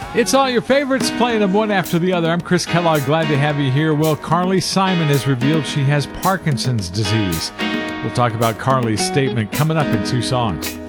It's all your favorites, playing them one after the other. I'm Chris Kellogg, glad to have you here. Well, Carly Simon has revealed she has Parkinson's disease. We'll talk about Carly's statement coming up in two songs.